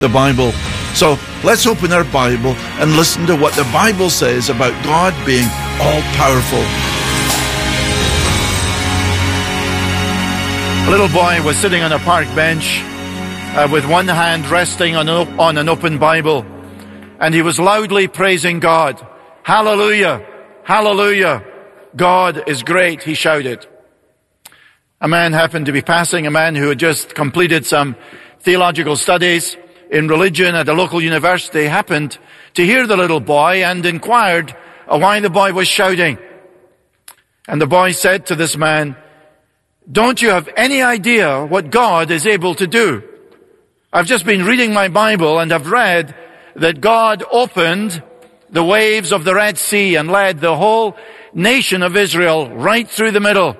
the Bible. So let's open our Bible and listen to what the Bible says about God being all-powerful. A little boy was sitting on a park bench with one hand resting on an open Bible, and he was loudly praising God. Hallelujah! Hallelujah! God is great, he shouted. A man happened to be passing, a man who had just completed some theological studies in religion at a local university, happened to hear the little boy and inquired why the boy was shouting. And the boy said to this man, "Don't you have any idea what God is able to do? I've just been reading my Bible and have read that God opened the waves of the Red Sea and led the whole nation of Israel right through the middle."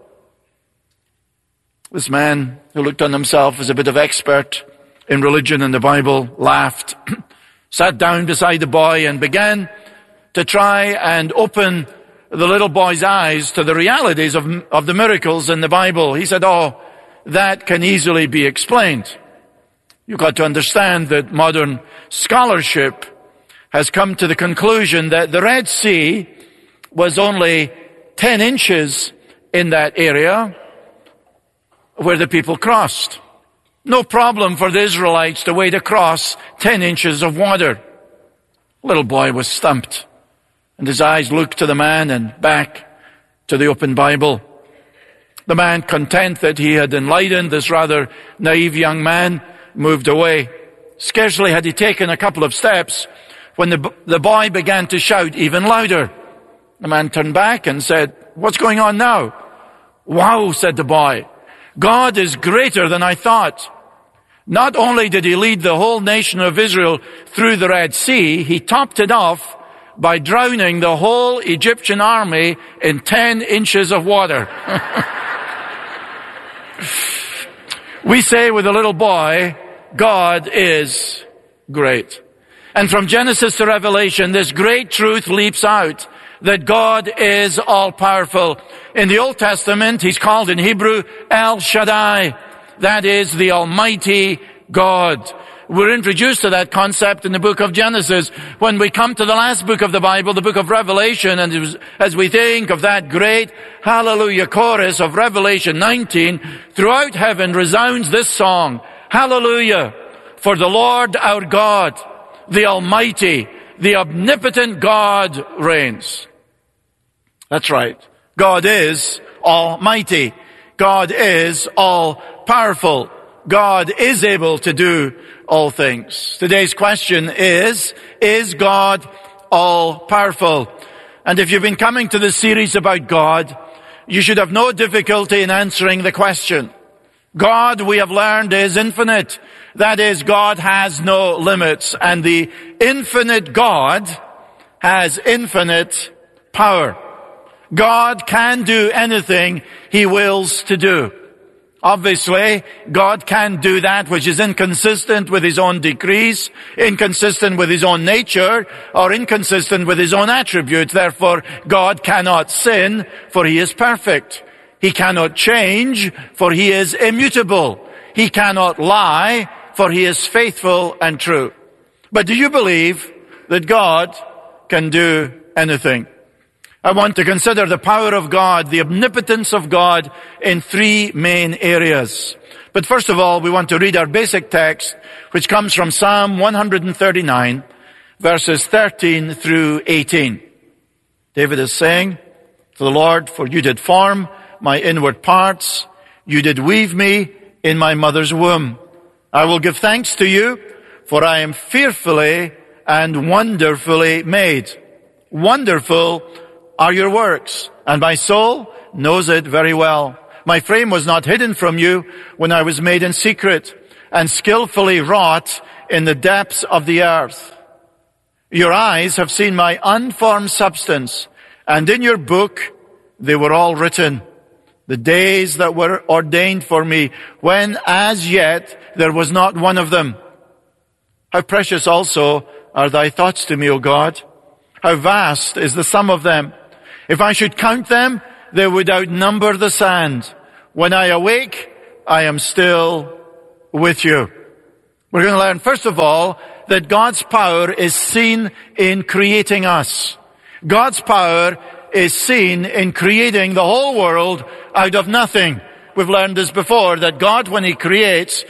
This man, who looked on himself as a bit of expert in religion and the Bible, laughed, sat down beside the boy and began to try and open the little boy's eyes to the realities of the miracles in the Bible. He said, "Oh, that can easily be explained. You've got to understand that modern scholarship has come to the conclusion that the Red Sea was only 10 inches in that area where the people crossed. No problem for the Israelites to wade across 10 inches of water." Little boy was stumped, and his eyes looked to the man and back to the open Bible. The man, content that he had enlightened this rather naive young man, moved away. Scarcely had he taken a couple of steps when the boy began to shout even louder. The man turned back and said, "What's going on now?" "Wow," said the boy. "God is greater than I thought. Not only did he lead the whole nation of Israel through the Red Sea, he topped it off by drowning the whole Egyptian army in 10 inches of water." We say with a little boy, God is great. And from Genesis to Revelation, this great truth leaps out, that God is all-powerful. In the Old Testament, he's called in Hebrew El Shaddai. That is the Almighty God. We're introduced to that concept in the book of Genesis. When we come to the last book of the Bible, the book of Revelation, and as we think of that great hallelujah chorus of Revelation 19, throughout heaven resounds this song, "Hallelujah, for the Lord our God, the Almighty, the omnipotent God reigns." That's right. God is almighty. God is all-powerful. God is able to do all things. Today's question is God all-powerful? And if you've been coming to this series about God, you should have no difficulty in answering the question. God, we have learned, is infinite. That is, God has no limits. And the infinite God has infinite power. God can do anything he wills to do. Obviously, God can do that which is inconsistent with his own decrees, inconsistent with his own nature, or inconsistent with his own attributes. Therefore, God cannot sin, for he is perfect. He cannot change, for he is immutable. He cannot lie, for he is faithful and true. But do you believe that God can do anything? I want to consider the power of God, the omnipotence of God in three main areas. But first of all, we want to read our basic text, which comes from Psalm 139, verses 13 through 18. David is saying to the Lord, "For you did form my inward parts. You did weave me in my mother's womb. I will give thanks to you, for I am fearfully and wonderfully made. Wonderful are your works, and my soul knows it very well. My frame was not hidden from you when I was made in secret and skillfully wrought in the depths of the earth. Your eyes have seen my unformed substance, and in your book they were all written, the days that were ordained for me, when as yet there was not one of them. How precious also are thy thoughts to me, O God. How vast is the sum of them. If I should count them, they would outnumber the sand. When I awake, I am still with you." We're going to learn, first of all, that God's power is seen in creating us. God's power is seen in creating the whole world out of nothing. We've learned this before, that God, when He creates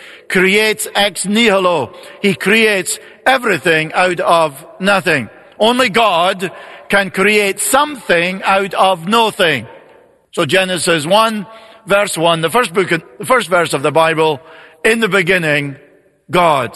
ex nihilo. He creates everything out of nothing. Only God can create something out of nothing. So Genesis 1, verse 1, the first verse of the Bible, in the beginning, God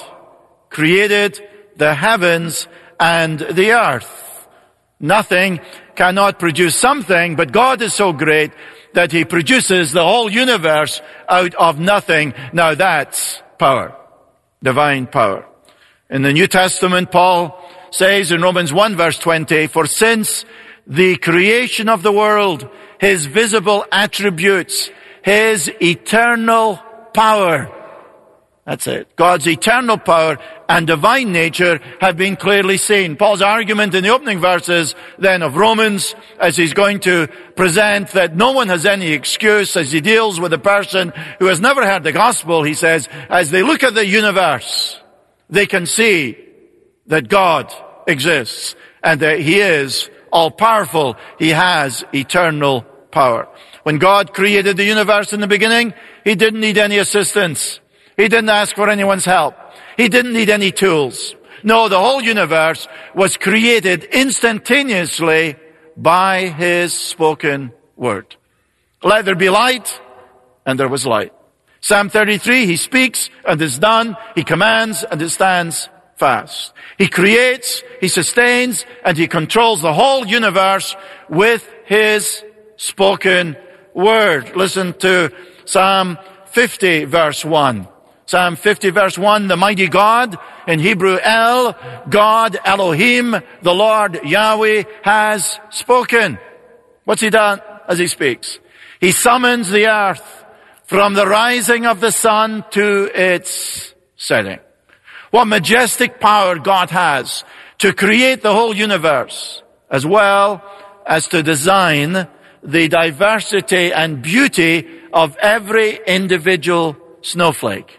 created the heavens and the earth. Nothing cannot produce something, but God is so great that He produces the whole universe out of nothing. Now that's power. Divine power. In the New Testament, Paul says in Romans 1 verse 20, for since the creation of the world, His visible attributes, His eternal power, that's it. God's eternal power and divine nature have been clearly seen. Paul's argument in the opening verses then of Romans, as he's going to present that no one has any excuse as he deals with a person who has never heard the gospel, he says, as they look at the universe, they can see that God exists and that He is all-powerful. He has eternal power. When God created the universe in the beginning, He didn't need any assistance. He didn't ask for anyone's help. He didn't need any tools. No, the whole universe was created instantaneously by His spoken word. Let there be light, and there was light. Psalm 33, He speaks, and it's done. He commands, and it stands fast. He creates, He sustains, and He controls the whole universe with His spoken word. Listen to Psalm 50, verse 1. Psalm 50 verse 1, the mighty God, in Hebrew El, God, Elohim, the Lord Yahweh has spoken. What's He done as He speaks? He summons the earth from the rising of the sun to its setting. What majestic power God has to create the whole universe, as well as to design the diversity and beauty of every individual snowflake.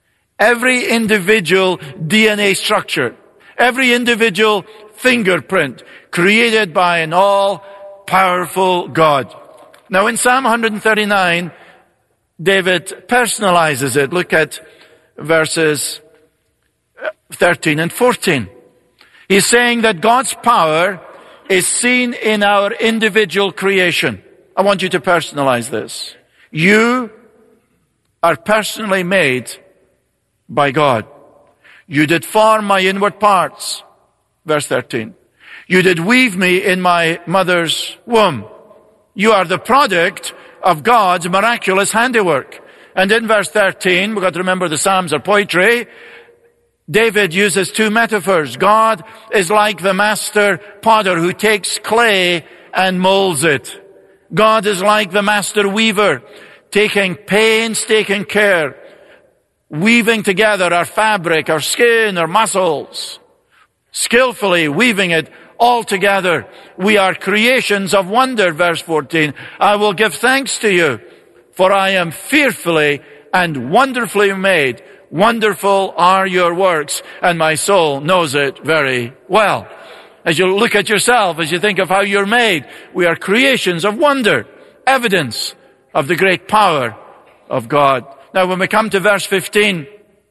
Every individual DNA structure, every individual fingerprint created by an all-powerful God. Now in Psalm 139, David personalizes it. Look at verses 13 and 14. He's saying that God's power is seen in our individual creation. I want you to personalize this. You are personally made by God. You did form my inward parts. Verse 13. You did weave me in my mother's womb. You are the product of God's miraculous handiwork. And in verse 13, we've got to remember the Psalms are poetry. David uses two metaphors. God is like the master potter who takes clay and molds it. God is like the master weaver, taking painstaking care, weaving together our fabric, our skin, our muscles, skillfully weaving it all together. We are creations of wonder, verse 14. I will give thanks to you, for I am fearfully and wonderfully made. Wonderful are your works, and my soul knows it very well. As you look at yourself, as you think of how you're made, we are creations of wonder, evidence of the great power of God. Now, when we come to verse 15,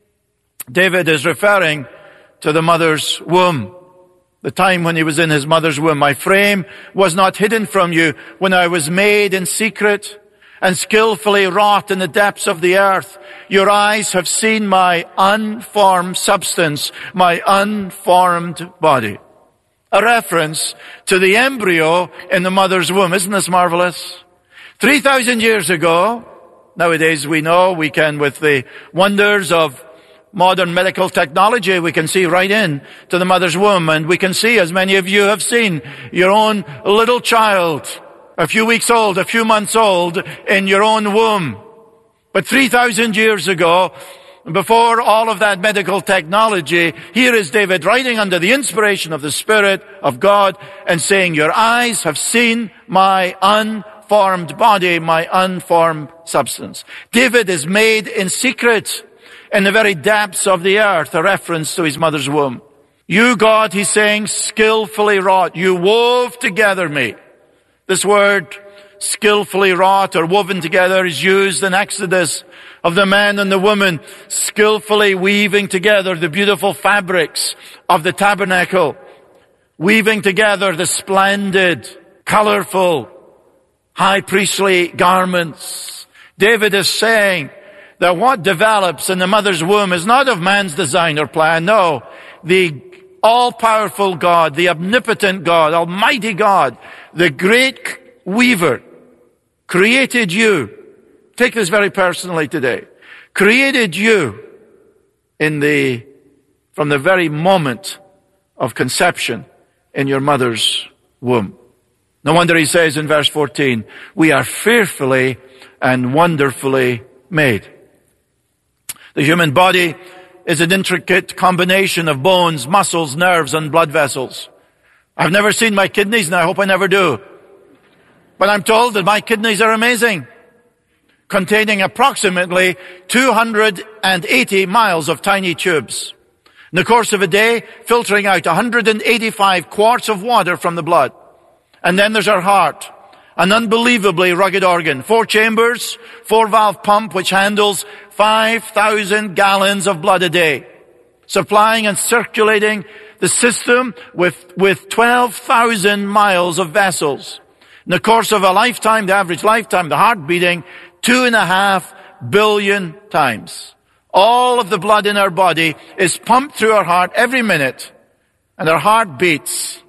David is referring to the mother's womb. The time when he was in his mother's womb. My frame was not hidden from you when I was made in secret and skillfully wrought in the depths of the earth. Your eyes have seen my unformed substance, my unformed body. A reference to the embryo in the mother's womb. Isn't this marvelous? 3,000 years ago, nowadays we know we can, with the wonders of modern medical technology, we can see right in to the mother's womb, and we can see, as many of you have seen, your own little child, a few weeks old, a few months old, in your own womb. But 3,000 years ago, before all of that medical technology, here is David writing under the inspiration of the Spirit of God and saying, your eyes have seen my unformed body, my unformed substance. David is made in secret. in the very depths of the earth, a reference to his mother's womb. You, God, he's saying, skillfully wrought. You wove together me. This word, skillfully wrought or woven together, is used in Exodus of the man and the woman skillfully weaving together the beautiful fabrics of the tabernacle, weaving together the splendid, colorful, high priestly garments. David is saying that what develops in the mother's womb is not of man's design or plan. No, the all-powerful God, the omnipotent God, almighty God, the great weaver, created you. Take this very personally today. Created you from the very moment of conception in your mother's womb. No wonder he says in verse 14, we are fearfully and wonderfully made. The human body is an intricate combination of bones, muscles, nerves, and blood vessels. I've never seen my kidneys, and I hope I never do. But I'm told that my kidneys are amazing, containing approximately 280 miles of tiny tubes. In the course of a day, filtering out 185 quarts of water from the blood. And then there's our heart, an unbelievably rugged organ. 4 chambers, 4-valve pump which handles 5,000 gallons of blood a day, supplying and circulating the system with 12,000 miles of vessels. In the course of a lifetime, the average lifetime, the heart beating 2.5 billion times. All of the blood in our body is pumped through our heart every minute, and our heart beats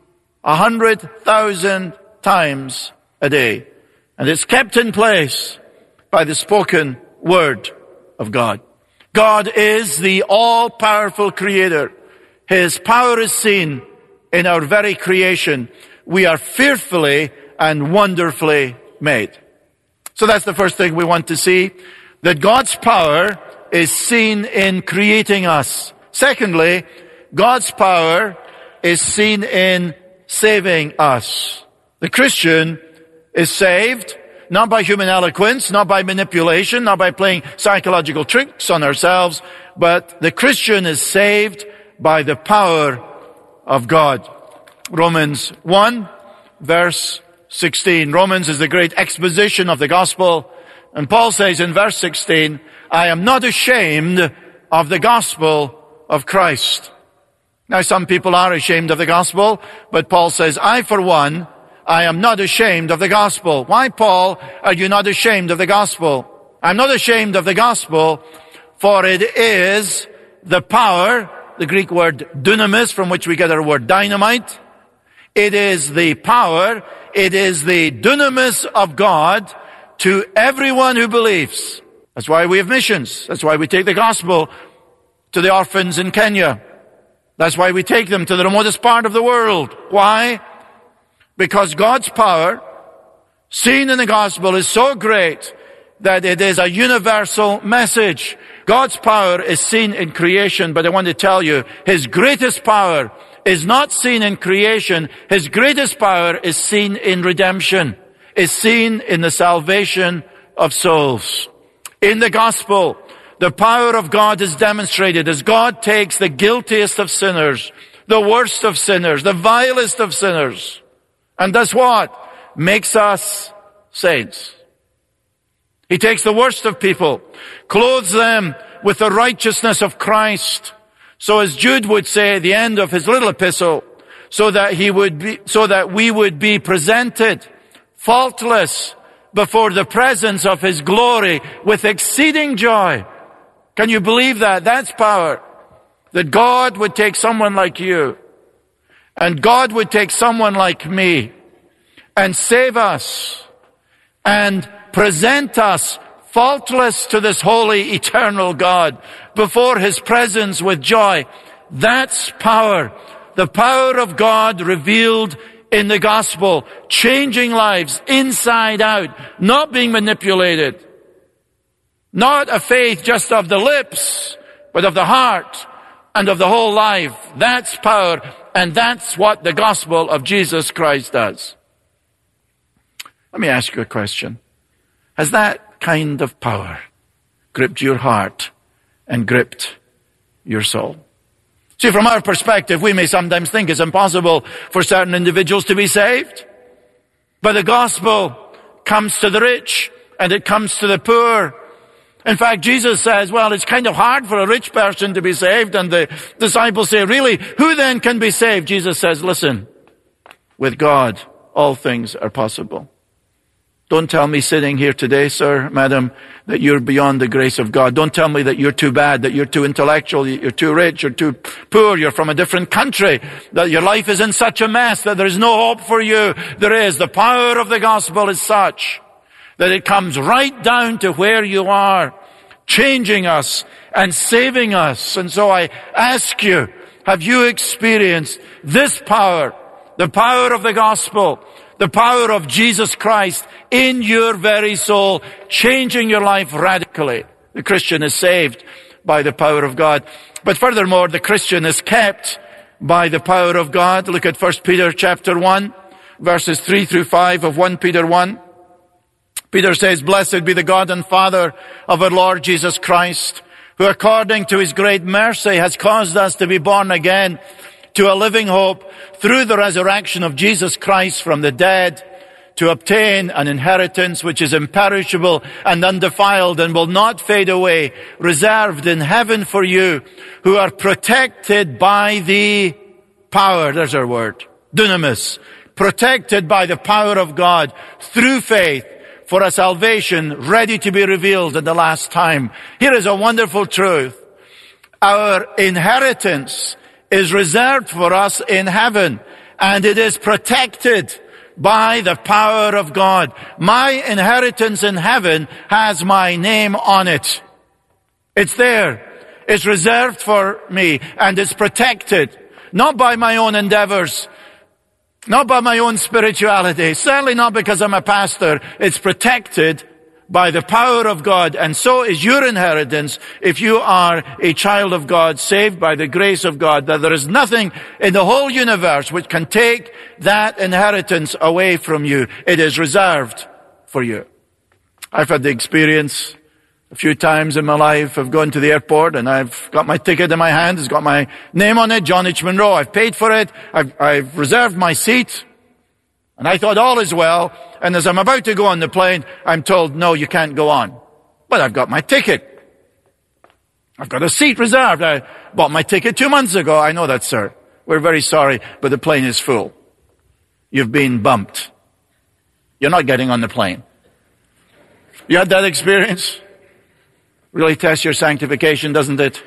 100,000 times a day. And it's kept in place by the spoken word of God. God is the all-powerful creator. His power is seen in our very creation. We are fearfully and wonderfully made. So that's the first thing we want to see, that God's power is seen in creating us. Secondly, God's power is seen in saving us. The Christian is saved not by human eloquence, not by manipulation, not by playing psychological tricks on ourselves, but the Christian is saved by the power of God. Romans 1, verse 16. Romans is the great exposition of the gospel. And Paul says in verse 16, I am not ashamed of the gospel of Christ. Now some people are ashamed of the gospel, but Paul says, I for one, I am not ashamed of the gospel. Why, Paul, are you not ashamed of the gospel? I'm not ashamed of the gospel, for it is the power, the Greek word dunamis, from which we get our word dynamite. It is the power, it is the dunamis of God to everyone who believes. That's why we have missions. That's why we take the gospel to the orphans in Kenya. That's why we take them to the remotest part of the world. Why? Because God's power, seen in the gospel, is so great that it is a universal message. God's power is seen in creation, but I want to tell you, His greatest power is not seen in creation. His greatest power is seen in redemption, is seen in the salvation of souls. In the gospel, the power of God is demonstrated as God takes the guiltiest of sinners, the worst of sinners, the vilest of sinners, and does what? Makes us saints. He takes the worst of people, clothes them with the righteousness of Christ. So as Jude would say at the end of his little epistle, so that we would be presented faultless before the presence of His glory with exceeding joy. Can you believe that? That's power. That God would take someone like you, and God would take someone like me, and save us, and present us faultless to this holy, eternal God before His presence with joy. That's power. The power of God revealed in the gospel, changing lives inside out, not being manipulated. Not a faith just of the lips, but of the heart and of the whole life. That's power, and that's what the gospel of Jesus Christ does. Let me ask you a question. Has that kind of power gripped your heart and gripped your soul. See, from our perspective, we may sometimes think it's impossible for certain individuals to be saved. But the gospel comes to the rich and it comes to the poor. In fact, Jesus says, well, it's kind of hard for a rich person to be saved. And the disciples say, really, who then can be saved? Jesus says, listen, with God, all things are possible. Don't tell me sitting here today, sir, madam, that you're beyond the grace of God. Don't tell me that you're too bad, that you're too intellectual, you're too rich, you're too poor, you're from a different country, that your life is in such a mess that there's no hope for you. There is. The power of the gospel is such that it comes right down to where you are, changing us and saving us. And so I ask you, have you experienced this power, the power of the gospel, the power of Jesus Christ in your very soul, changing your life radically? The Christian is saved by the power of God. But furthermore, the Christian is kept by the power of God. Look at 1 Peter chapter 1, verses 3 through 5 of 1 Peter 1. Peter says, blessed be the God and Father of our Lord Jesus Christ, who according to his great mercy has caused us to be born again to a living hope through the resurrection of Jesus Christ from the dead, to obtain an inheritance which is imperishable and undefiled and will not fade away, reserved in heaven for you, who are protected by the power, there's our word, dunamis, protected by the power of God through faith for a salvation ready to be revealed at the last time. Here is a wonderful truth. Our inheritance is reserved for us in heaven, and it is protected by the power of God. My inheritance in heaven has my name on it. It's there. It's reserved for me, and it's protected, not by my own endeavors, not by my own spirituality, certainly not because I'm a pastor. It's protected by the power of God, and so is your inheritance if you are a child of God, saved by the grace of God, that there is nothing in the whole universe which can take that inheritance away from you. It is reserved for you. I've had the experience a few times in my life of going to the airport and I've got my ticket in my hand. It's got my name on it, John H. Munro. I've paid for it. I've reserved my seat. And I thought all is well. And as I'm about to go on the plane, I'm told, no, you can't go on. But I've got my ticket. I've got a seat reserved. I bought my ticket 2 months ago. I know that, sir. We're very sorry, but the plane is full. You've been bumped. You're not getting on the plane. You had that experience? Really tests your sanctification, doesn't it?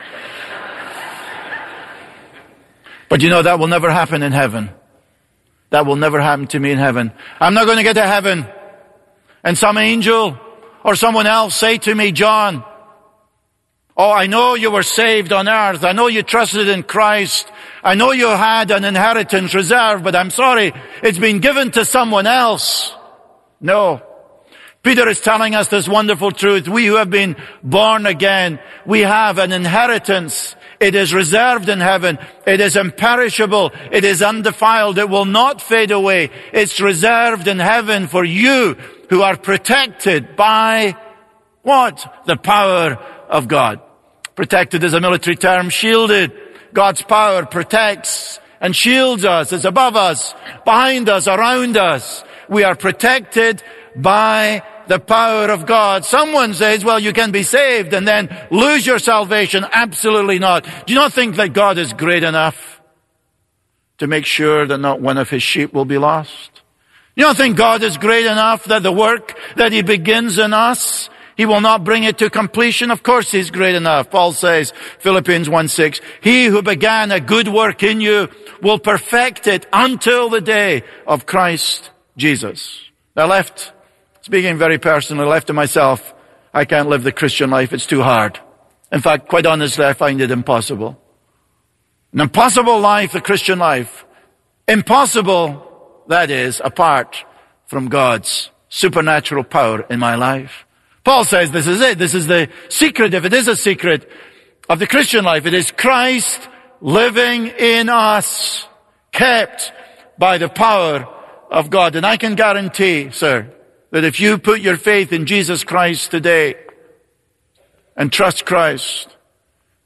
But you know, that will never happen in heaven. That will never happen to me in heaven. I'm not going to get to heaven and some angel or someone else say to me, John, oh, I know you were saved on earth. I know you trusted in Christ. I know you had an inheritance reserved, but I'm sorry, it's been given to someone else. No. Peter is telling us this wonderful truth. We who have been born again, we have an inheritance. It is reserved in heaven. It is imperishable. It is undefiled. It will not fade away. It's reserved in heaven for you who are protected by what? The power of God. Protected is a military term. Shielded. God's power protects and shields us. It's above us, behind us, around us. We are protected by the power of God. Someone says, well, you can be saved and then lose your salvation. Absolutely not. Do you not think that God is great enough to make sure that not one of his sheep will be lost? You don't think God is great enough that the work that he begins in us, he will not bring it to completion? Of course he's great enough. Paul says, Philippians 1:6, he who began a good work in you will perfect it until the day of Christ Jesus. Now speaking very personally, left to myself, I can't live the Christian life. It's too hard. In fact, quite honestly, I find it impossible. An impossible life, the Christian life. Impossible, that is, apart from God's supernatural power in my life. Paul says this is it. This is the secret, if it is a secret, of the Christian life. It is Christ living in us, kept by the power of God. And I can guarantee, sir, that if you put your faith in Jesus Christ today and trust Christ,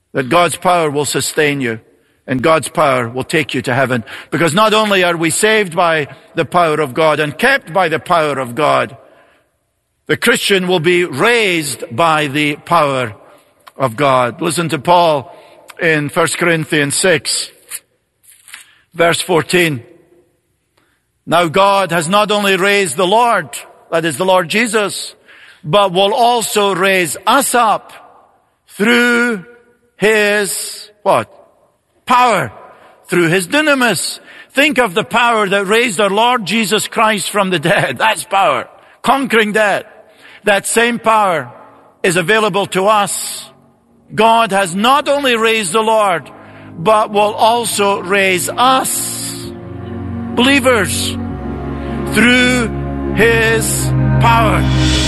that God's power will sustain you and God's power will take you to heaven. Because not only are we saved by the power of God and kept by the power of God, the Christian will be raised by the power of God. Listen to Paul in 1 Corinthians 6, verse 14. Now God has not only raised the Lord, that is the Lord Jesus, but will also raise us up through His, what? Power. Through His dunamis. Think of the power that raised our Lord Jesus Christ from the dead. That's power. Conquering death. That same power is available to us. God has not only raised the Lord, but will also raise us, believers, through His power.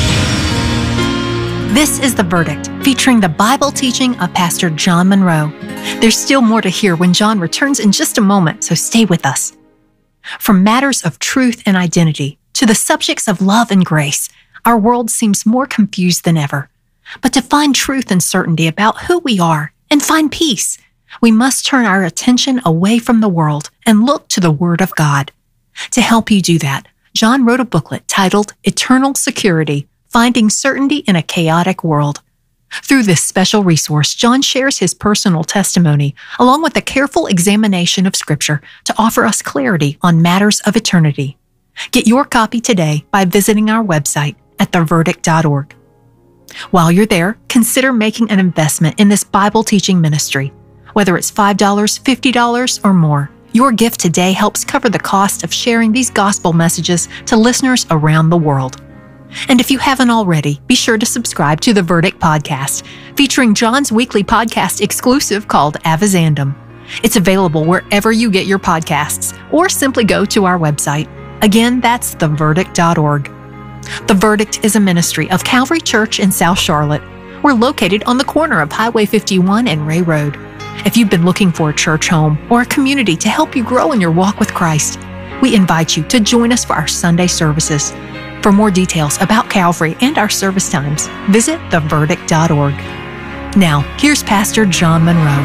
This is The Verdict, featuring the Bible teaching of Pastor John Monroe. There's still more to hear when John returns in just a moment, so stay with us. From matters of truth and identity to the subjects of love and grace, our world seems more confused than ever. But to find truth and certainty about who we are and find peace, we must turn our attention away from the world and look to the Word of God. To help you do that, John wrote a booklet titled Eternal Security, Finding Certainty in a Chaotic World. Through this special resource, John shares his personal testimony along with a careful examination of Scripture to offer us clarity on matters of eternity. Get your copy today by visiting our website at theverdict.org. While you're there, consider making an investment in this Bible teaching ministry. Whether it's $5, $50, or more, your gift today helps cover the cost of sharing these gospel messages to listeners around the world. And if you haven't already, be sure to subscribe to The Verdict Podcast, featuring John's weekly podcast exclusive called Avizandum. It's available wherever you get your podcasts, or simply go to our website. Again, that's theverdict.org. The Verdict is a ministry of Calvary Church in South Charlotte. We're located on the corner of Highway 51 and Ray Road. If you've been looking for a church home or a community to help you grow in your walk with Christ, we invite you to join us for our Sunday services. For more details about Calvary and our service times, visit theverdict.org. Now, here's Pastor John Monroe.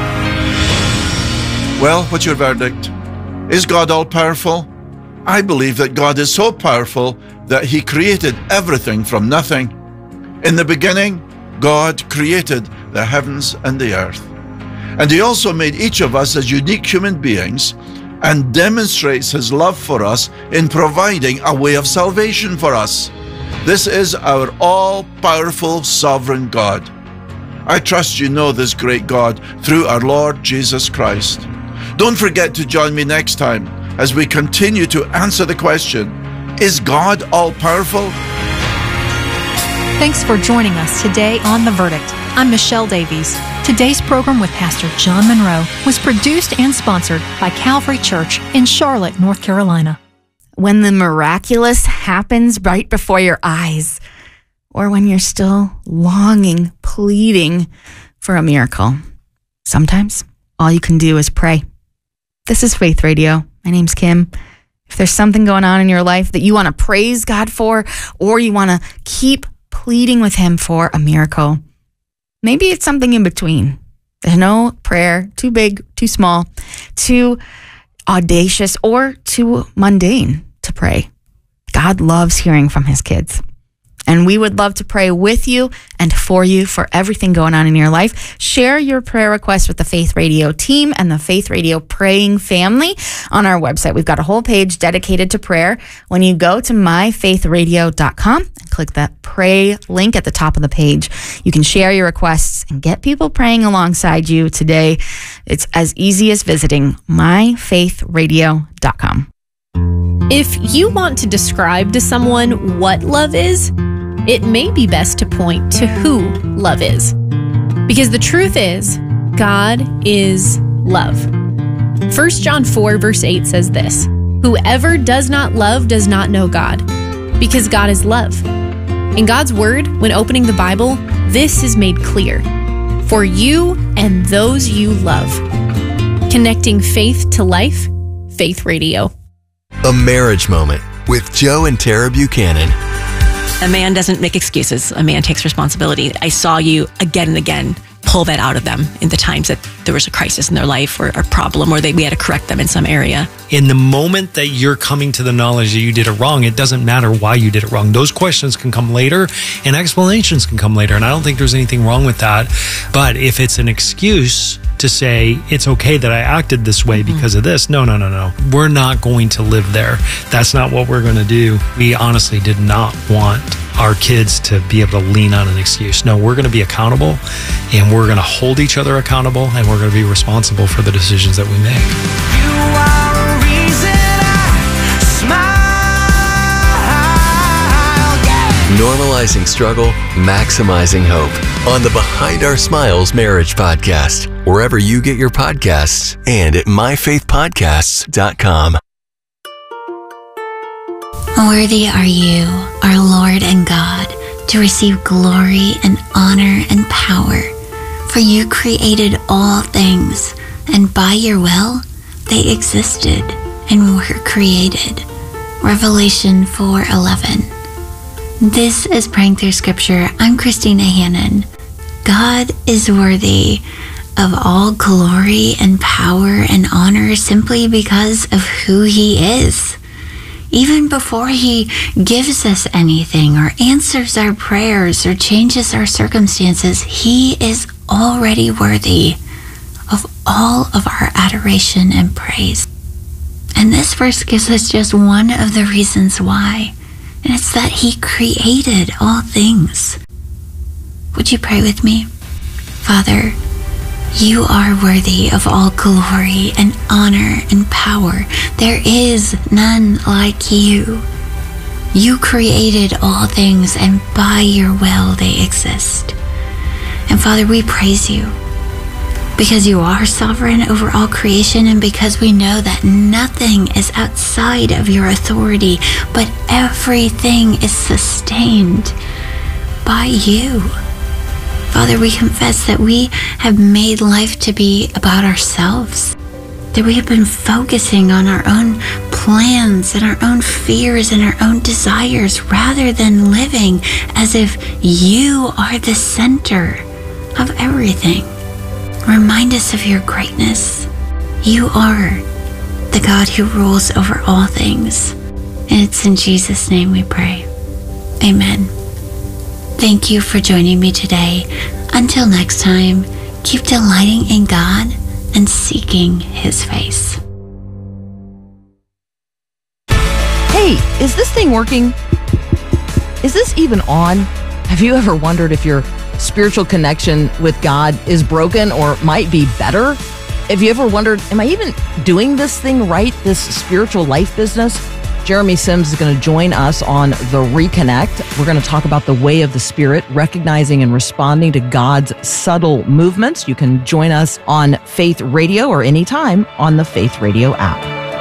Well, what's your verdict? Is God all-powerful? I believe that God is so powerful that He created everything from nothing. In the beginning, God created the heavens and the earth. And He also made each of us as unique human beings and demonstrates His love for us in providing a way of salvation for us. This is our all-powerful sovereign God. I trust you know this great God through our Lord Jesus Christ. Don't forget to join me next time as we continue to answer the question, is God all-powerful? Thanks for joining us today on The Verdict. I'm Michelle Davies. Today's program with Pastor John Monroe was produced and sponsored by Calvary Church in Charlotte, North Carolina. When the miraculous happens right before your eyes, or when you're still longing, pleading for a miracle, sometimes all you can do is pray. This is Faith Radio. My name's Kim. If there's something going on in your life that you want to praise God for, or you want to keep pleading with Him for a miracle, maybe it's something in between. There's no prayer too big, too small, too audacious, or too mundane to pray. God loves hearing from His kids. And we would love to pray with you and for you for everything going on in your life. Share your prayer requests with the Faith Radio team and the Faith Radio praying family on our website. We've got a whole page dedicated to prayer. When you go to myfaithradio.com and click that pray link at the top of the page, you can share your requests and get people praying alongside you today. It's as easy as visiting myfaithradio.com. If you want to describe to someone what love is, it may be best to point to who love is. Because the truth is, God is love. 1 John 4 verse 8 says this, "Whoever does not love does not know God, because God is love." In God's Word, when opening the Bible, this is made clear. For you and those you love. Connecting faith to life, Faith Radio. A Marriage Moment with Joe and Tara Buchanan. A man doesn't make excuses. A man takes responsibility. I saw you again and again pull that out of them in the times that there was a crisis in their life or a problem, or we had to correct them in some area. In the moment that you're coming to the knowledge that you did it wrong, it doesn't matter why you did it wrong. Those questions can come later and explanations can come later. And I don't think there's anything wrong with that. But if it's an excuse to say it's okay that I acted this way because of this, no. We're not going to live there. That's not what we're going to do. We honestly did not want our kids to be able to lean on an excuse. No, we're going to be accountable, and we're going to hold each other accountable, and we're going to be responsible for the decisions that we make. You are a reason I smile. Normalizing struggle, maximizing hope on the Behind Our Smiles Marriage Podcast, wherever you get your podcasts and at myfaithpodcasts.com. Worthy are you, our Lord and God, to receive glory and honor and power. For you created all things, and by your will they existed and were created. Revelation 4:11. This is Praying Through Scripture. I'm Christina Hannon. God is worthy of all glory and power and honor simply because of who He is. Even before He gives us anything or answers our prayers or changes our circumstances, He is already worthy of all of our adoration and praise. And this verse gives us just one of the reasons why, and it's that He created all things. Would you pray with me? Father, You are worthy of all glory and honor and power. There is none like You. You created all things, and by Your will they exist. And Father, we praise You because You are sovereign over all creation, and because we know that nothing is outside of Your authority, but everything is sustained by You. Father, we confess that we have made life to be about ourselves, that we have been focusing on our own plans and our own fears and our own desires rather than living as if You are the center of everything. Remind us of Your greatness. You are the God who rules over all things. And it's in Jesus' name we pray. Amen. Thank you for joining me today. Until next time, keep delighting in God and seeking His face. Hey, is this thing working? Is this even on? Have you ever wondered if your spiritual connection with God is broken or might be better? Have you ever wondered, am I even doing this thing right, this spiritual life business? Jeremy Sims is going to join us on The Reconnect. We're going to talk about the way of the Spirit, recognizing and responding to God's subtle movements. You can join us on Faith Radio or anytime on the Faith Radio app.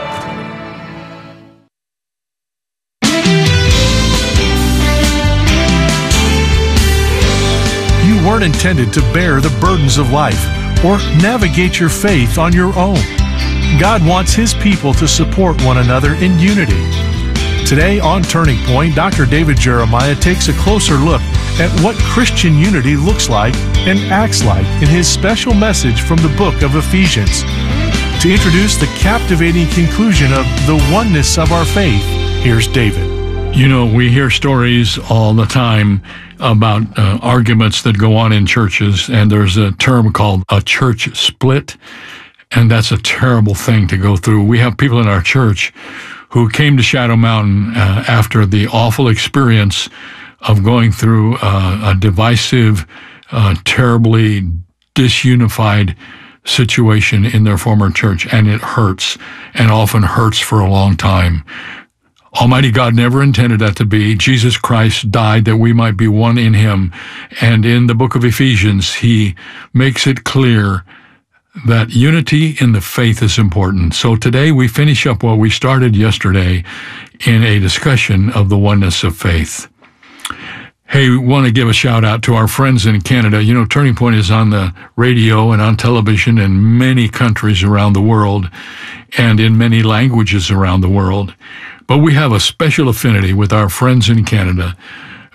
You weren't intended to bear the burdens of life or navigate your faith on your own. God wants His people to support one another in unity. Today on Turning Point, Dr. David Jeremiah takes a closer look at what Christian unity looks like and acts like in his special message from the book of Ephesians. To introduce the captivating conclusion of the oneness of our faith, here's David. You know, we hear stories all the time about arguments that go on in churches, and there's a term called a church split. And that's a terrible thing to go through. We have people in our church who came to Shadow Mountain after the awful experience of going through a divisive, terribly disunified situation in their former church, and it hurts, and often hurts for a long time. Almighty God never intended that to be. Jesus Christ died that we might be one in Him. And in the book of Ephesians, He makes it clear that unity in the faith is important. So today we finish up what we started yesterday in a discussion of the oneness of faith. Hey, we want to give a shout out to our friends in Canada. You know, Turning Point is on the radio and on television in many countries around the world and in many languages around the world. But we have a special affinity with our friends in Canada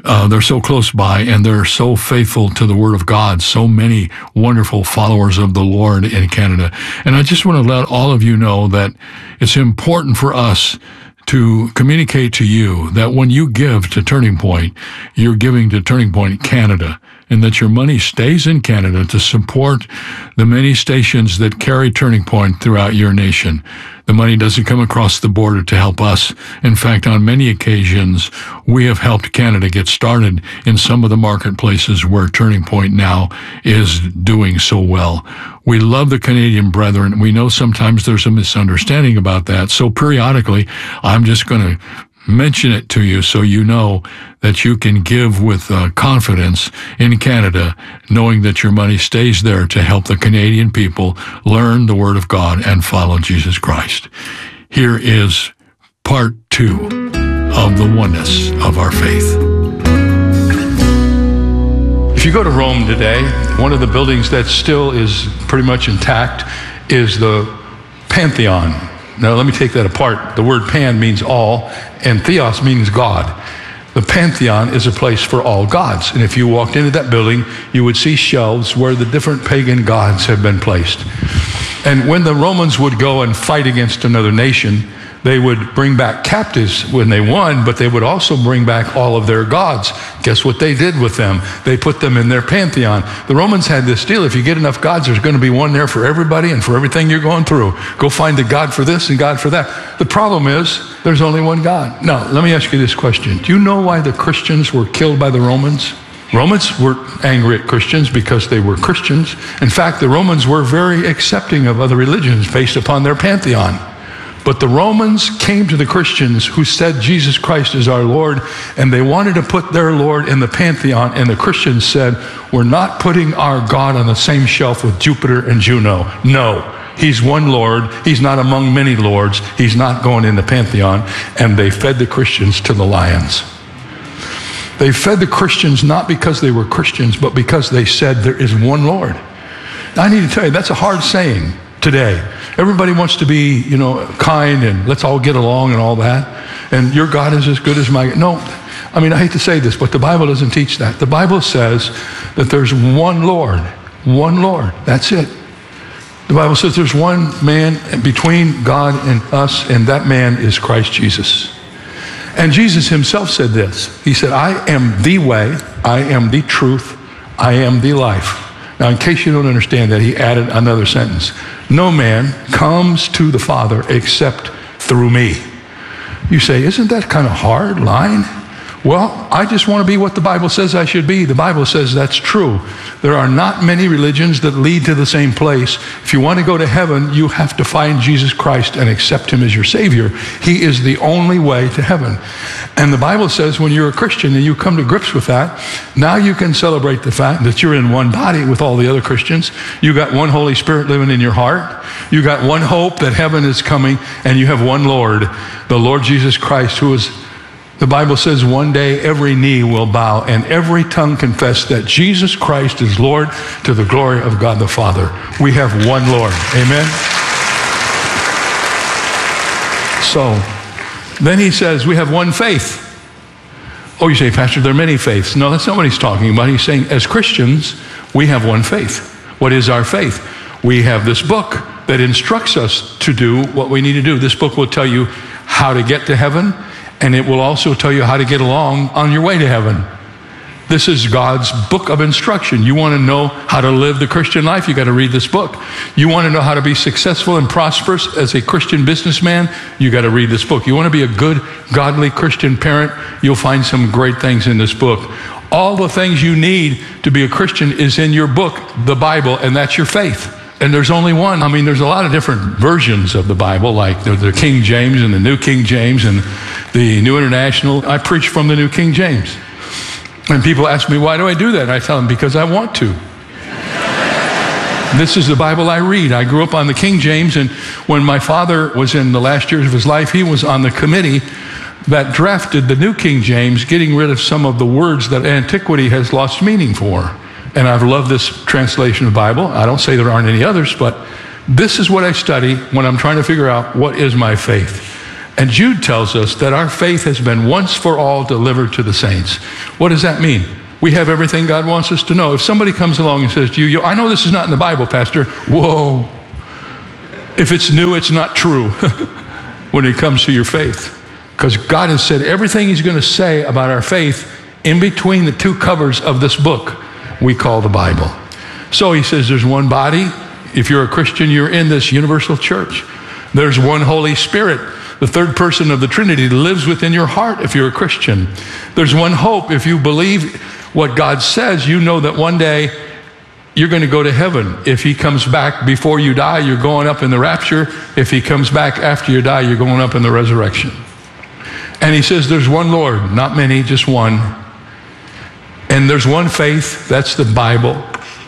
They're so close by, and they're so faithful to the Word of God. So many wonderful followers of the Lord in Canada. And I just want to let all of you know that it's important for us to communicate to you that when you give to Turning Point, you're giving to Turning Point Canada, and that your money stays in Canada to support the many stations that carry Turning Point throughout your nation. The money doesn't come across the border to help us. In fact, on many occasions, we have helped Canada get started in some of the marketplaces where Turning Point now is doing so well. We love the Canadian brethren. We know sometimes there's a misunderstanding about that. So periodically, I'm just going to mention it to you so you know that you can give with confidence in Canada, knowing that your money stays there to help the Canadian people learn the Word of God and follow Jesus Christ. Here is part 2 of the oneness of our faith. If you go to Rome today, one of the buildings that still is pretty much intact is the Pantheon. Now, let me take that apart. The word pan means all, and theos means God. The Pantheon is a place for all gods. And if you walked into that building, you would see shelves where the different pagan gods have been placed. And when the Romans would go and fight against another nation, they would bring back captives when they won, but they would also bring back all of their gods. Guess what they did with them? They put them in their pantheon. The Romans had this deal. If you get enough gods, there's going to be one there for everybody and for everything you're going through. Go find the God for this and God for that. The problem is there's only one God. Now, let me ask you this question. Do you know why the Christians were killed by the Romans? Romans were angry at Christians because they were Christians. In fact, the Romans were very accepting of other religions based upon their pantheon. But the Romans came to the Christians who said Jesus Christ is our Lord, and they wanted to put their Lord in the pantheon, and the Christians said, we're not putting our God on the same shelf with Jupiter and Juno. No, he's one Lord. He's not among many lords. He's not going in the pantheon. And they fed the Christians to the lions. They fed the Christians not because they were Christians, but because they said there is one Lord. Now, I need to tell you, that's a hard saying today. Everybody wants to be, kind and let's all get along and all that. And your God is as good as my God. No, I hate to say this, but the Bible doesn't teach that. The Bible says that there's one Lord. One Lord. That's it. The Bible says there's one man between God and us, and that man is Christ Jesus. And Jesus himself said this. He said, I am the way, I am the truth, I am the life. Now, in case you don't understand that, he added another sentence. No man comes to the Father except through me. You say, isn't that kind of hard line? Well, I just want to be what the Bible says I should be. The Bible says that's true. There are not many religions that lead to the same place. If you want to go to heaven, you have to find Jesus Christ and accept him as your Savior. He is the only way to heaven. And the Bible says when you're a Christian and you come to grips with that, now you can celebrate the fact that you're in one body with all the other Christians. You got one Holy Spirit living in your heart. You got one hope that heaven is coming, and you have one Lord, the Lord Jesus Christ, who is, the Bible says, one day every knee will bow and every tongue confess that Jesus Christ is Lord, to the glory of God the Father. We have one Lord. Amen? So, then he says we have one faith. Oh, you say, Pastor, there are many faiths. No, that's not what he's talking about. He's saying as Christians, we have one faith. What is our faith? We have this book that instructs us to do what we need to do. This book will tell you how to get to heaven, and it will also tell you how to get along on your way to heaven. This is God's book of instruction. You want to know how to live the Christian life, you got to read this book. You want to know how to be successful and prosperous as a Christian businessman, you got to read this book. You want to be a good, godly Christian parent, you'll find some great things in this book. All the things you need to be a Christian is in your book, the Bible, and that's your faith. And there's only one. There's a lot of different versions of the Bible, like the King James and the New King James and the New International. I preach from the New King James. And people ask me, why do I do that? And I tell them, because I want to. This is the Bible I read. I grew up on the King James, and when my father was in the last years of his life, he was on the committee that drafted the New King James, getting rid of some of the words that antiquity has lost meaning for. And I've loved this translation of the Bible. I don't say there aren't any others, but this is what I study when I'm trying to figure out what is my faith. And Jude tells us that our faith has been once for all delivered to the saints. What does that mean? We have everything God wants us to know. If somebody comes along and says to you, I know this is not in the Bible, Pastor. Whoa. If it's new, it's not true when it comes to your faith. Because God has said everything he's going to say about our faith in between the two covers of this book we call the Bible. So he says there's one body. If you're a Christian, you're in this universal church. There's one Holy Spirit. The third person of the Trinity lives within your heart if you're a Christian. There's one hope. If you believe what God says, you know that one day you're going to go to heaven. If he comes back before you die, you're going up in the rapture. If he comes back after you die, you're going up in the resurrection. And he says there's one Lord, not many, just one. And there's one faith, that's the Bible.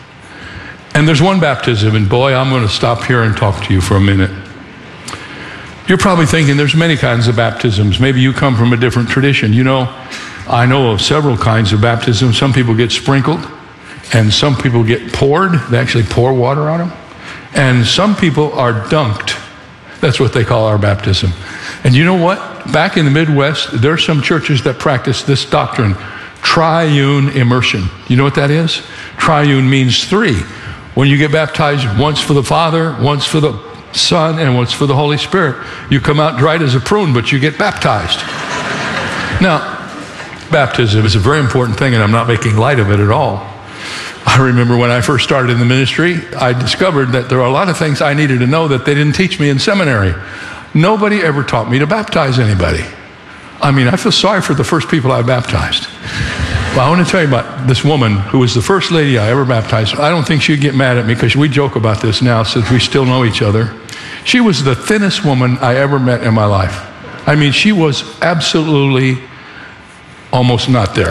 And there's one baptism. And boy, I'm going to stop here and talk to you for a minute. You're probably thinking there's many kinds of baptisms. Maybe you come from a different tradition. You know, I know of several kinds of baptisms. Some people get sprinkled, and some people get poured. They actually pour water on them. And some people are dunked. That's what they call our baptism. And you know what? Back in the Midwest, there are some churches that practice this doctrine, triune immersion. You know what that is? Triune means three. When you get baptized, once for the Father, once for the Son, and once for the Holy Spirit. You come out dried as a prune, but you get baptized. Now, baptism is a very important thing, and I'm not making light of it at all. I remember when I first started in the ministry, I discovered that there are a lot of things I needed to know that they didn't teach me in seminary. Nobody ever taught me to baptize anybody. I mean, I feel sorry for the first people I baptized. Well, I want to tell you about this woman who was the first lady I ever baptized. I don't think she'd get mad at me because we joke about this now since we still know each other. She was the thinnest woman I ever met in my life. I mean, she was absolutely almost not there.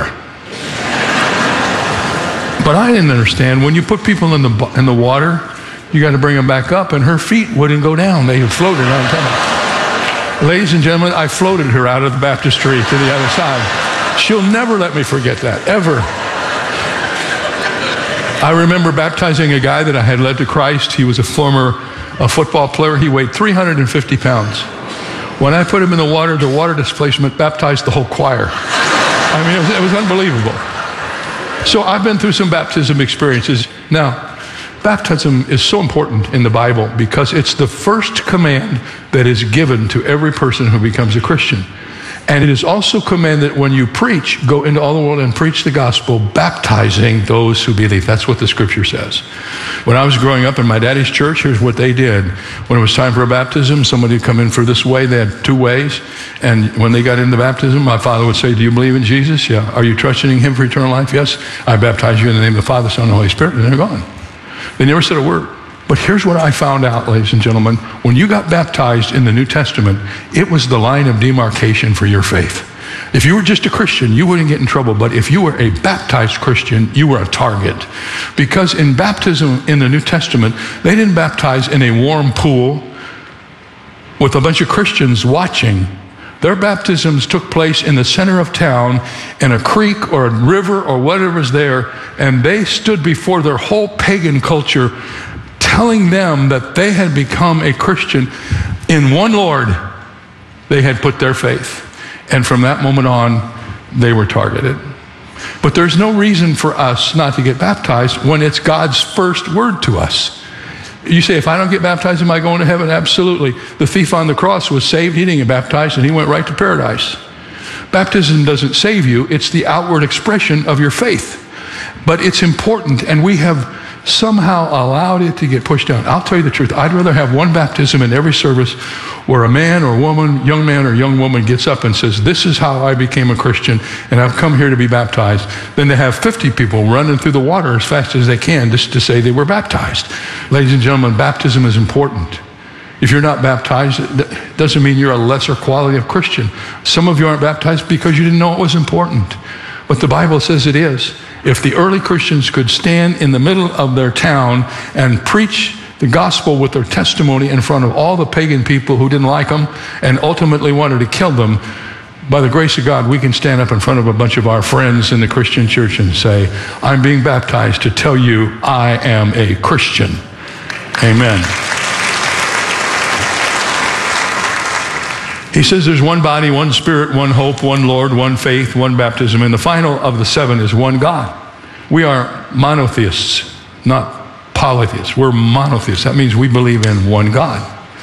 But I didn't understand. When you put people in the water, you got to bring them back up, and her feet wouldn't go down. They floated on top. Ladies and gentlemen, I floated her out of the baptistry to the other side. She'll never let me forget that, ever. I remember baptizing a guy that I had led to Christ. He was a former football player. He weighed 350 pounds. When I put him in the water displacement baptized the whole choir. I mean, it was unbelievable. So I've been through some baptism experiences. Now, baptism is so important in the Bible because it's the first command that is given to every person who becomes a Christian. And it is also commanded when you preach, go into all the world and preach the gospel, baptizing those who believe. That's what the scripture says. When I was growing up in my daddy's church, here's what they did. When it was time for a baptism, somebody would come in for this way. They had two ways. And when they got into baptism, my father would say, do you believe in Jesus? Yeah. Are you trusting in him for eternal life? Yes. I baptize you in the name of the Father, Son, and Holy Spirit. And they're gone. They never said a word. But here's what I found out, ladies and gentlemen. When you got baptized in the New Testament, it was the line of demarcation for your faith. If you were just a Christian, you wouldn't get in trouble. But if you were a baptized Christian, you were a target. Because in baptism in the New Testament, they didn't baptize in a warm pool with a bunch of Christians watching. Their baptisms took place in the center of town in a creek or a river or whatever was there. And they stood before their whole pagan culture telling them that they had become a Christian in one Lord. They had put their faith. And from that moment on, they were targeted. But there's no reason for us not to get baptized when it's God's first word to us. You say, if I don't get baptized, am I going to heaven? Absolutely. The thief on the cross was saved. He didn't get baptized, and he went right to paradise. Baptism doesn't save you. It's the outward expression of your faith. But it's important, and we have somehow allowed it to get pushed down. I'll tell you the truth. I'd rather have one baptism in every service where a man or woman, young man or young woman gets up and says, this is how I became a Christian and I've come here to be baptized, than to have 50 people running through the water as fast as they can just to say they were baptized. Ladies and gentlemen, baptism is important. If you're not baptized, it doesn't mean you're a lesser quality of Christian. Some of you aren't baptized because you didn't know it was important. But the Bible says it is. If the early Christians could stand in the middle of their town and preach the gospel with their testimony in front of all the pagan people who didn't like them and ultimately wanted to kill them, by the grace of God, we can stand up in front of a bunch of our friends in the Christian church and say, I'm being baptized to tell you I am a Christian. Amen. He says there's one body, one spirit, one hope, one Lord, one faith, one baptism. And the final of the 7 is one God. We are monotheists, not polytheists. We're monotheists. That means we believe in one God.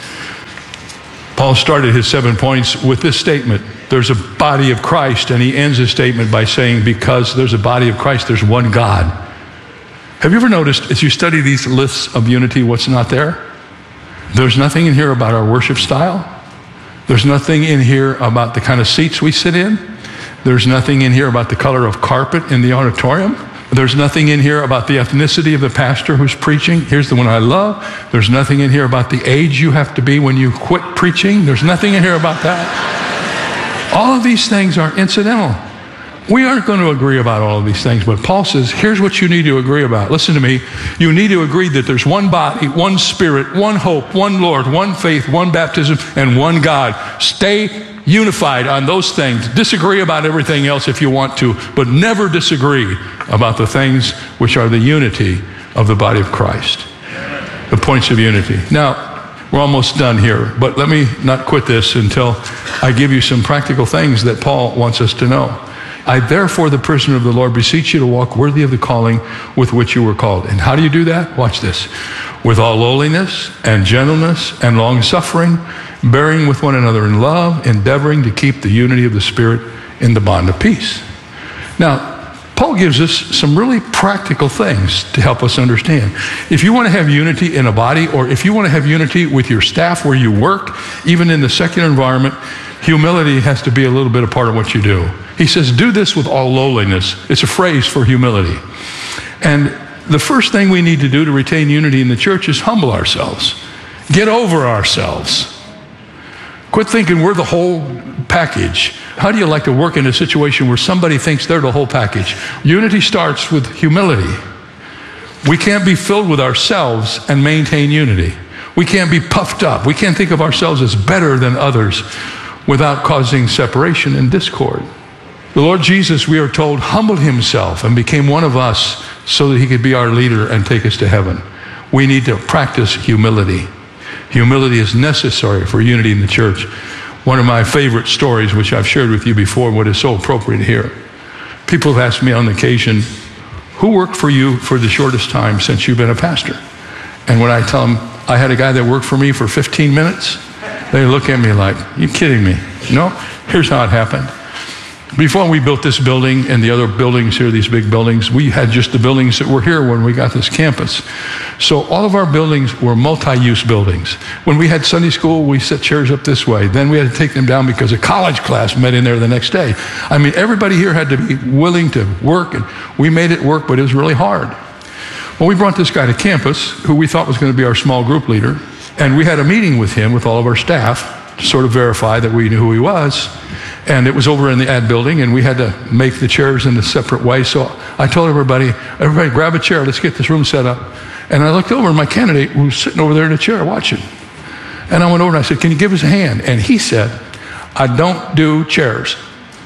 Paul started his 7 points with this statement. There's a body of Christ, and he ends his statement by saying, because there's a body of Christ, there's one God. Have you ever noticed, as you study these lists of unity, what's not there? There's nothing in here about our worship style. There's nothing in here about the kind of seats we sit in. There's nothing in here about the color of carpet in the auditorium. There's nothing in here about the ethnicity of the pastor who's preaching. Here's the one I love. There's nothing in here about the age you have to be when you quit preaching. There's nothing in here about that. All of these things are incidental. We aren't going to agree about all of these things, but Paul says, here's what you need to agree about. Listen to me. You need to agree that there's one body, one spirit, one hope, one Lord, one faith, one baptism, and one God. Stay unified on those things. Disagree about everything else if you want to, but never disagree about the things which are the unity of the body of Christ. The points of unity. Now, we're almost done here, but let me not quit this until I give you some practical things that Paul wants us to know. I therefore, the prisoner of the Lord, beseech you to walk worthy of the calling with which you were called. And how do you do that? Watch this. With all lowliness and gentleness and long-suffering, bearing with one another in love, endeavoring to keep the unity of the Spirit in the bond of peace. Now, Paul gives us some really practical things to help us understand. If you want to have unity in a body, or if you want to have unity with your staff where you work, even in the secular environment, humility has to be a little bit a part of what you do. He says, do this with all lowliness. It's a phrase for humility. And the first thing we need to do to retain unity in the church is humble ourselves. Get over ourselves. Quit thinking we're the whole package. How do you like to work in a situation where somebody thinks they're the whole package? Unity starts with humility. We can't be filled with ourselves and maintain unity. We can't be puffed up. We can't think of ourselves as better than others without causing separation and discord. The Lord Jesus, we are told, humbled himself and became one of us so that he could be our leader and take us to heaven. We need to practice humility. Humility is necessary for unity in the church. One of my favorite stories, which I've shared with you before, what is so appropriate here. People have asked me on occasion, who worked for you for the shortest time since you've been a pastor? And when I tell them, I had a guy that worked for me for 15 minutes, they look at me like, you kidding me? No, here's how it happened. Before we built this building and the other buildings here, these big buildings, we had just the buildings that were here when we got this campus. So all of our buildings were multi-use buildings. When we had Sunday school, we set chairs up this way. Then we had to take them down because a college class met in there the next day. I mean, everybody here had to be willing to work, and we made it work, but it was really hard. Well, we brought this guy to campus who we thought was going to be our small group leader, and we had a meeting with him with all of our staff to sort of verify that we knew who he was. And it was over in the ad building, and we had to make the chairs in a separate way. So I told everybody grab a chair, let's get this room set up. And I looked over, and my candidate was sitting over there in a chair watching. And I went over and I said, can you give us a hand? And he said, I don't do chairs.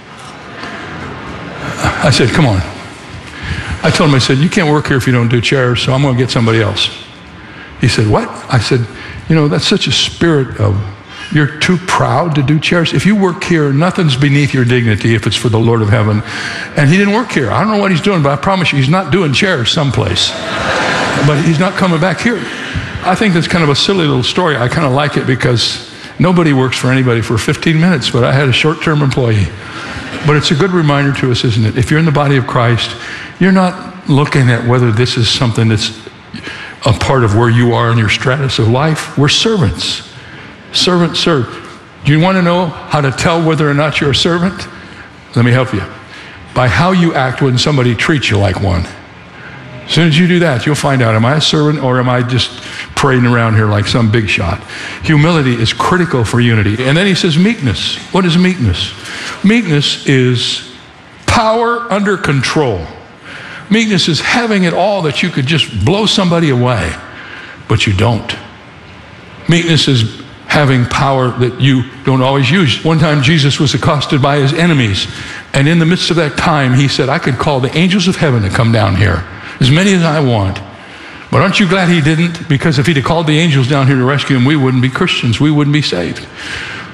I said, come on. I told him, I said, you can't work here if you don't do chairs, so I'm going to get somebody else. He said, what? I said, you know, that's such a spirit of, you're too proud to do chairs. If you work here, nothing's beneath your dignity if it's for the Lord of heaven. And he didn't work here. I don't know what he's doing, but I promise you, he's not doing chairs someplace. But he's not coming back here. I think that's kind of a silly little story. I kind of like it because nobody works for anybody for 15 minutes, but I had a short-term employee. But it's a good reminder to us, isn't it? If you're in the body of Christ, you're not looking at whether this is something that's a part of where you are in your status of life. We're servants. Servant, serve. Do you want to know how to tell whether or not you're a servant? Let me help you. By how you act when somebody treats you like one. As soon as you do that, you'll find out, am I a servant or am I just parading around here like some big shot? Humility is critical for unity. And then he says meekness. What is meekness? Meekness is power under control. Meekness is having it all that you could just blow somebody away, but you don't. Meekness is having power that you don't always use. One time Jesus was accosted by his enemies, and in the midst of that time he said, I could call the angels of heaven to come down here, as many as I want. But aren't you glad he didn't? Because if he'd have called the angels down here to rescue him, we wouldn't be Christians. We wouldn't be saved.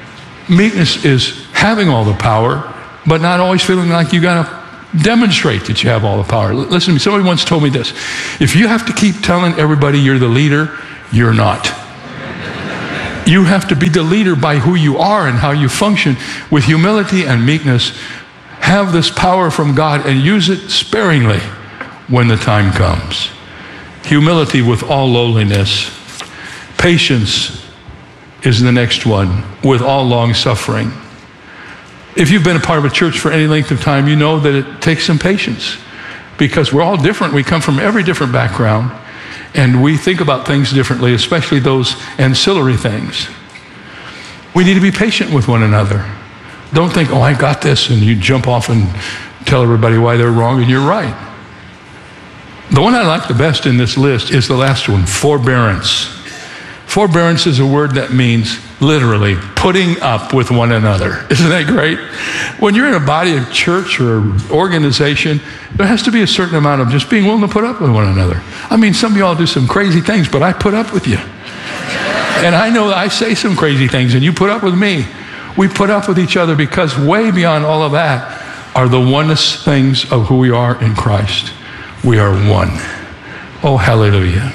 Meekness is having all the power, but not always feeling like you got to demonstrate that you have all the power. Listen to me. Somebody once told me this. If you have to keep telling everybody you're the leader, you're not. You have to be the leader by who you are and how you function with humility and meekness. Have this power from God and use it sparingly when the time comes. Humility with all lowliness. Patience is the next one, with all long suffering. If you've been a part of a church for any length of time, you know that it takes some patience, because we're all different. We come from every different background, and we think about things differently, especially those ancillary things. We need to be patient with one another. Don't think, oh, I got this, and you jump off and tell everybody why they're wrong and you're right. The one I like the best in this list is the last one, forbearance. Forbearance is a word that means literally putting up with one another. Isn't that great? When you're in a body of church or organization, there has to be a certain amount of just being willing to put up with one another. I mean, some of y'all do some crazy things, but I put up with you. And I know I say some crazy things, and you put up with me. We put up with each other because way beyond all of that are the oneness things of who we are in Christ. We are one. Oh, hallelujah.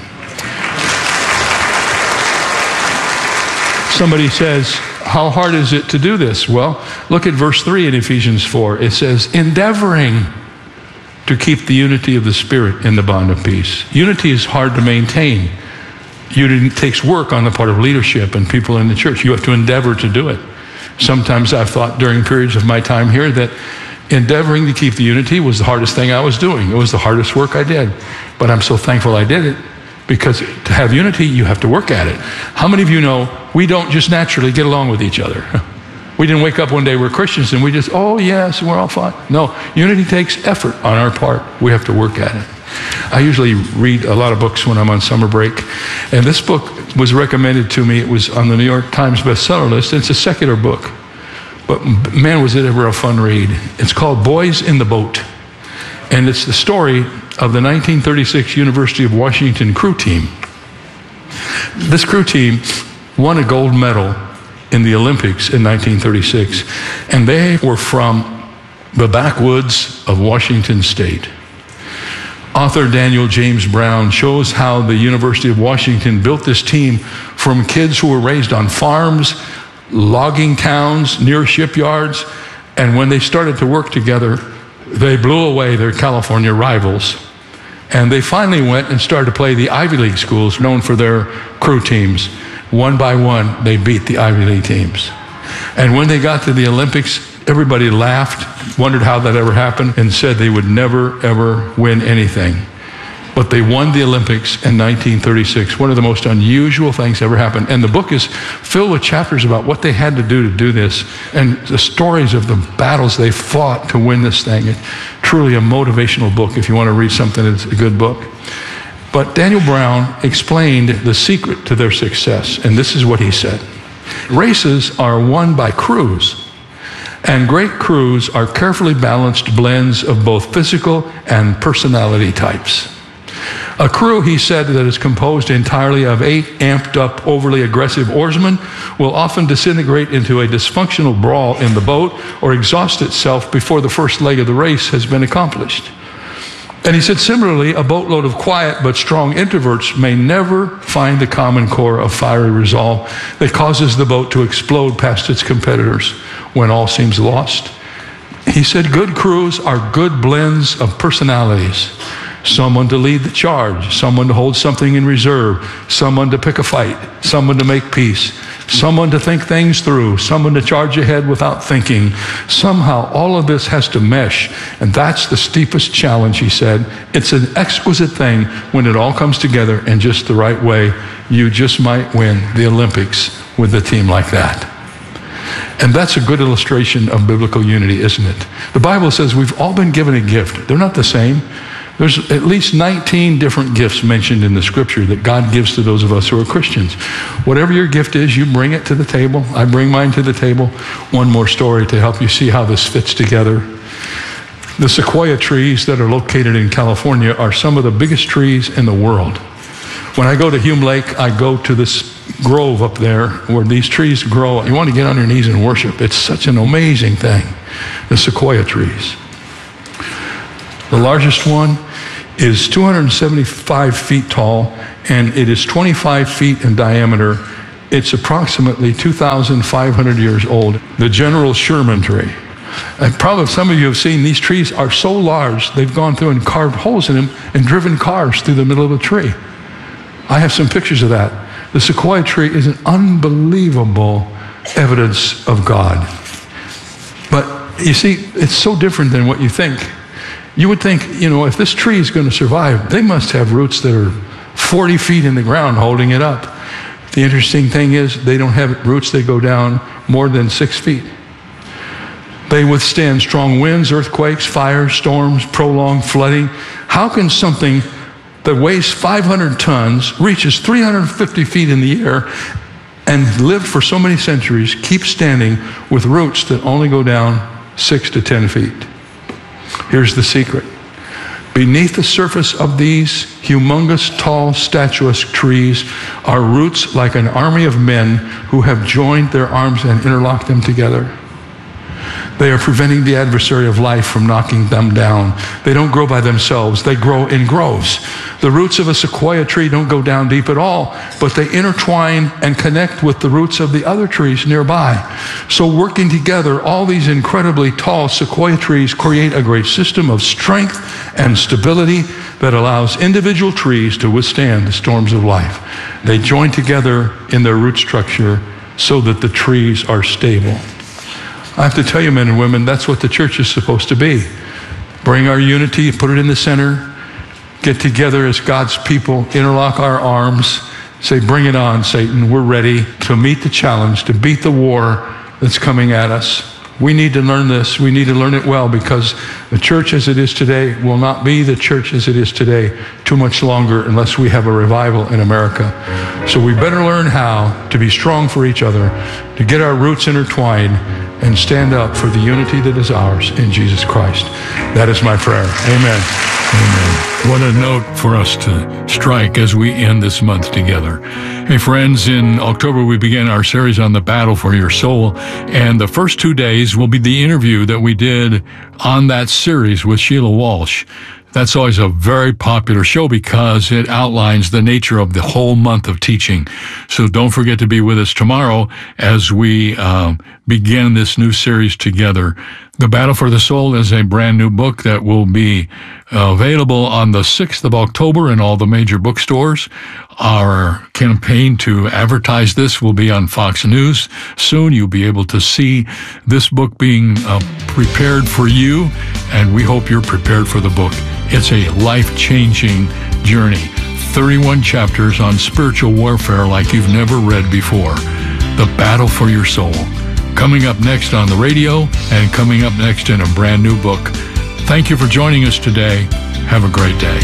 Somebody says, how hard is it to do this? Well, look at verse 3 in Ephesians 4. It says, endeavoring to keep the unity of the Spirit in the bond of peace. Unity is hard to maintain. Unity takes work on the part of leadership and people in the church. You have to endeavor to do it. Sometimes I've thought during periods of my time here that endeavoring to keep the unity was the hardest thing I was doing. It was the hardest work I did. But I'm so thankful I did it, because to have unity, you have to work at it. How many of you know we don't just naturally get along with each other? We didn't wake up one day, we're Christians, and we just, oh yes, we're all fine. No, unity takes effort on our part. We have to work at it. I usually read a lot of books when I'm on summer break, and this book was recommended to me. It was on the New York Times bestseller list. It's a secular book, but man, was it ever a fun read. It's called Boys in the Boat, and it's the story of the 1936 University of Washington crew team. This crew team won a gold medal in the Olympics in 1936, and they were from the backwoods of Washington State. Author Daniel James Brown shows how the University of Washington built this team from kids who were raised on farms, logging towns, near shipyards, and when they started to work together, they blew away their California rivals. And they finally went and started to play the Ivy League schools, known for their crew teams. One by one, they beat the Ivy League teams. And when they got to the Olympics, everybody laughed, wondered how that ever happened, and said they would never, ever win anything. But they won the Olympics in 1936. One of the most unusual things ever happened. And the book is filled with chapters about what they had to do this, and the stories of the battles they fought to win this thing. It's truly a motivational book if you want to read something that's a good book. But Daniel Brown explained the secret to their success, and this is what he said. Races are won by crews, and great crews are carefully balanced blends of both physical and personality types. A crew, he said, that is composed entirely of 8 amped up, overly aggressive oarsmen will often disintegrate into a dysfunctional brawl in the boat or exhaust itself before the first leg of the race has been accomplished. And he said, similarly, a boatload of quiet but strong introverts may never find the common core of fiery resolve that causes the boat to explode past its competitors when all seems lost. He said, good crews are good blends of personalities. Someone to lead the charge, someone to hold something in reserve, someone to pick a fight, someone to make peace, someone to think things through, someone to charge ahead without thinking. Somehow all of this has to mesh, and that's the steepest challenge, he said. It's an exquisite thing when it all comes together in just the right way. You just might win the Olympics with a team like that. And that's a good illustration of biblical unity, isn't it? The Bible says we've all been given a gift. They're not the same. There's at least 19 different gifts mentioned in the scripture that God gives to those of us who are Christians. Whatever your gift is, you bring it to the table. I bring mine to the table. One more story to help you see how this fits together. The sequoia trees that are located in California are some of the biggest trees in the world. When I go to Hume Lake, I go to this grove up there where these trees grow. You want to get on your knees and worship. It's such an amazing thing, the sequoia trees. The largest one is 275 feet tall, and it is 25 feet in diameter. It's approximately 2,500 years old. The General Sherman tree. And probably some of you have seen these trees are so large, they've gone through and carved holes in them and driven cars through the middle of the tree. I have some pictures of that. The sequoia tree is an unbelievable evidence of God. But you see, it's so different than what you think. You would think, if this tree is going to survive, they must have roots that are 40 feet in the ground holding it up. The interesting thing is they don't have roots that go down more than 6 feet. They withstand strong winds, earthquakes, fires, storms, prolonged flooding. How can something that weighs 500 tons, reaches 350 feet in the air, and lived for so many centuries, keep standing with roots that only go down 6 to 10 feet? Here's the secret. Beneath the surface of these humongous, tall, statuesque trees are roots like an army of men who have joined their arms and interlocked them together. They are preventing the adversary of life from knocking them down. They don't grow by themselves. They grow in groves. The roots of a sequoia tree don't go down deep at all, but they intertwine and connect with the roots of the other trees nearby. So working together, all these incredibly tall sequoia trees create a great system of strength and stability that allows individual trees to withstand the storms of life. They join together in their root structure so that the trees are stable. I have to tell you, men and women, that's what the church is supposed to be. Bring our unity, put it in the center, get together as God's people, interlock our arms, say, bring it on, Satan. We're ready to meet the challenge, to beat the war that's coming at us. We need to learn this. We need to learn it well, because the church as it is today will not be the church as it is today too much longer unless we have a revival in America. So we better learn how to be strong for each other, to get our roots intertwined, and stand up for the unity that is ours in Jesus Christ. That is my prayer. Amen. Amen. What a note for us to strike as we end this month together. Hey friends, in October we began our series on the battle for your soul, and the first 2 days will be the interview that we did on that series with Sheila Walsh. That's always a very popular show because it outlines the nature of the whole month of teaching. So don't forget to be with us tomorrow as we begin this new series together. The Battle for the Soul is a brand new book that will be available on the 6th of October in all the major bookstores. Our campaign to advertise this will be on Fox News. Soon you'll be able to see this book being prepared for you, and we hope you're prepared for the book. It's a life-changing journey. 31 chapters on spiritual warfare like you've never read before. The Battle for Your Soul. Coming up next on the radio and coming up next in a brand new book. Thank you for joining us today. Have a great day.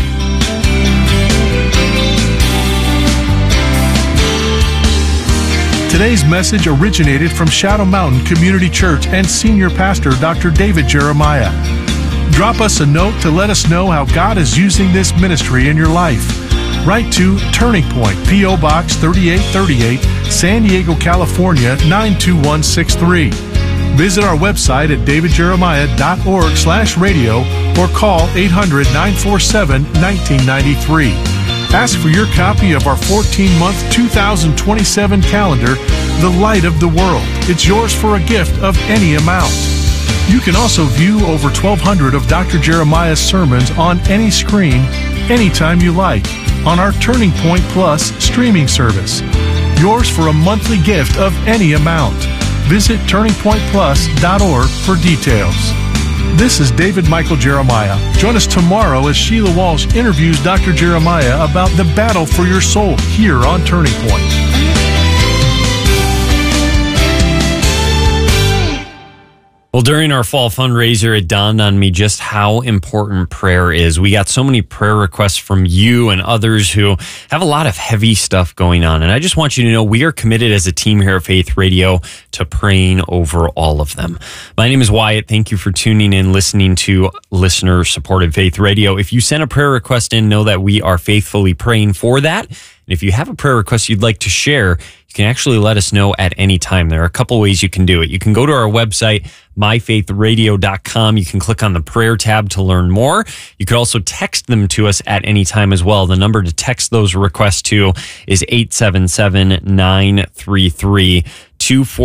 Today's message originated from Shadow Mountain Community Church and Senior Pastor Dr. David Jeremiah. Drop us a note to let us know how God is using this ministry in your life. Write to Turning Point, P.O. Box 3838, San Diego, California 92163. Visit our website at davidjeremiah.org/radio or call 800-947-1993. Ask for your copy of our 14-month 2027 calendar, The Light of the World. It's yours for a gift of any amount. You can also view over 1,200 of Dr. Jeremiah's sermons on any screen, anytime you like, on our Turning Point Plus streaming service. Yours for a monthly gift of any amount. Visit turningpointplus.org for details. This is David Michael Jeremiah. Join us tomorrow as Sheila Walsh interviews Dr. Jeremiah about the battle for your soul here on Turning Point. Well, during our fall fundraiser, it dawned on me just how important prayer is. We got so many prayer requests from you and others who have a lot of heavy stuff going on. And I just want you to know we are committed as a team here at Faith Radio to praying over all of them. My name is Wyatt. Thank you for tuning in, listening to listener-supported Faith Radio. If you send a prayer request in, know that we are faithfully praying for that. And if you have a prayer request you'd like to share, you can actually let us know at any time. There are a couple ways you can do it. You can go to our website, myfaithradio.com. You can click on the prayer tab to learn more. You could also text them to us at any time as well. The number to text those requests to is 877-933-24